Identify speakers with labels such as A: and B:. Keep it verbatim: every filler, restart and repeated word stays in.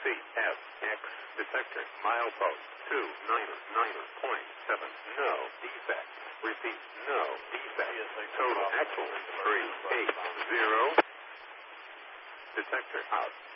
A: C F X detector milepost two niner niner point seven. No defect. Repeat, no defect. Total excellent three eight zero. Detector out.